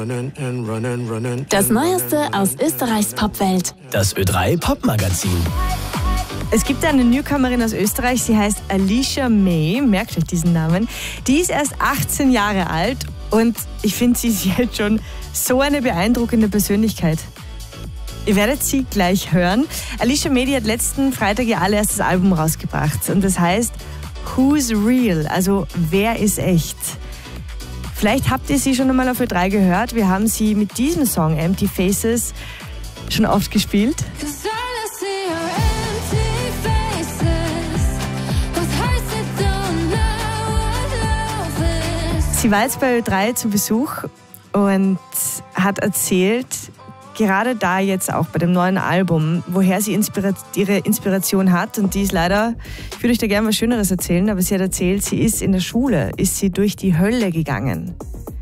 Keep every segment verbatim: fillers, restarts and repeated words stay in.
Das Neueste aus Österreichs Popwelt. Das Ö drei Popmagazin. Es gibt eine Newcomerin aus Österreich, sie heißt Alicia May, merkt euch diesen Namen. Die ist erst achtzehn Jahre alt und ich finde, sie ist jetzt schon so eine beeindruckende Persönlichkeit. Ihr werdet sie gleich hören. Alicia May, die hat letzten Freitag ihr allererstes Album rausgebracht und das heißt Who's Real, also wer ist echt? Vielleicht habt ihr sie schon einmal auf Ö drei gehört. Wir haben sie mit diesem Song Empty Faces schon oft gespielt. Sie war jetzt bei Ö drei zu Besuch und hat erzählt, gerade da jetzt auch bei dem neuen Album, woher sie inspira- ihre Inspiration hat. Und die ist leider, ich würde euch da gerne was Schöneres erzählen, aber sie hat erzählt, sie ist in der Schule, ist sie durch die Hölle gegangen.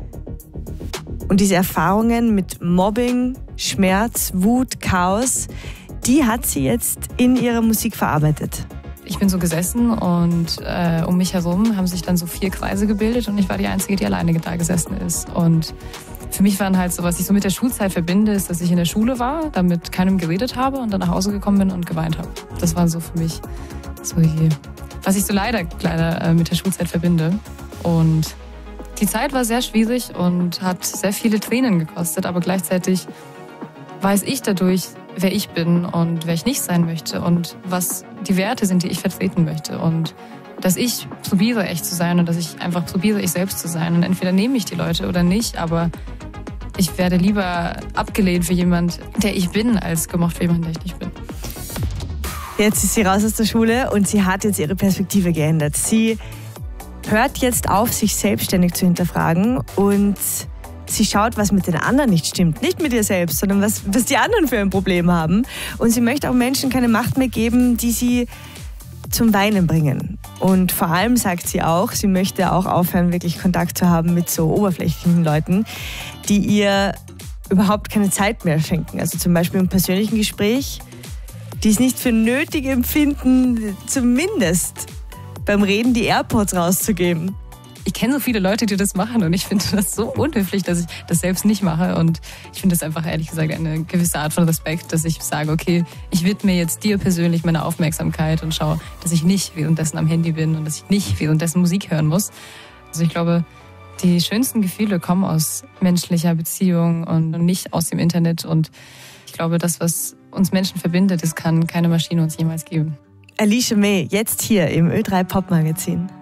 Und diese Erfahrungen mit Mobbing, Schmerz, Wut, Chaos, die hat sie jetzt in ihrer Musik verarbeitet. Ich bin so gesessen und äh, um mich herum haben sich dann so vier Kreise gebildet und ich war die Einzige, die alleine da gesessen ist. Und für mich waren halt so, was ich so mit der Schulzeit verbinde, ist, dass ich in der Schule war, da mit keinem geredet habe und dann nach Hause gekommen bin und geweint habe. Das war so für mich so die, was ich so leider, leider äh, mit der Schulzeit verbinde. Und die Zeit war sehr schwierig und hat sehr viele Tränen gekostet, aber gleichzeitig weiß ich dadurch, wer ich bin und wer ich nicht sein möchte und was die Werte sind, die ich vertreten möchte. Und dass ich probiere, echt zu sein und dass ich einfach probiere, ich selbst zu sein. Und entweder nehme ich die Leute oder nicht, aber ich werde lieber abgelehnt für jemand, der ich bin, als gemocht für jemanden, der ich nicht bin. Jetzt ist sie raus aus der Schule und sie hat jetzt ihre Perspektive geändert. Sie hört jetzt auf, sich selbstständig zu hinterfragen und sie schaut, was mit den anderen nicht stimmt. Nicht mit ihr selbst, sondern was, was die anderen für ein Problem haben. Und sie möchte auch Menschen keine Macht mehr geben, die sie zum Weinen bringen. Und vor allem sagt sie auch, sie möchte auch aufhören, wirklich Kontakt zu haben mit so oberflächlichen Leuten, die ihr überhaupt keine Zeit mehr schenken. Also zum Beispiel im persönlichen Gespräch, die es nicht für nötig empfinden, zumindest beim Reden die AirPods rauszugeben. Ich kenne so viele Leute, die das machen und ich finde das so unhöflich, dass ich das selbst nicht mache. Und ich finde das einfach ehrlich gesagt eine gewisse Art von Respekt, dass ich sage, okay, ich widme jetzt dir persönlich meine Aufmerksamkeit und schaue, dass ich nicht währenddessen am Handy bin und dass ich nicht währenddessen Musik hören muss. Also ich glaube, die schönsten Gefühle kommen aus menschlicher Beziehung und nicht aus dem Internet. Und ich glaube, das, was uns Menschen verbindet, das kann keine Maschine uns jemals geben. Alicia May, jetzt hier im Ö drei Popmagazin.